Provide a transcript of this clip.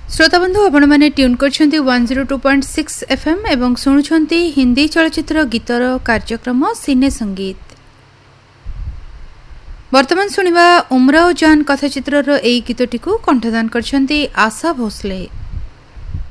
श्रोताबंधु आपण मैंने ट्यून कर 102.6 FM एवं शुणुंट हिंदी चलचित्र गीतर कार्यक्रम सिने संगीत। वर्तमान शुणा उमराव जान कथाचित्र यही गीतटी को कंठदान कर आशा भोसले।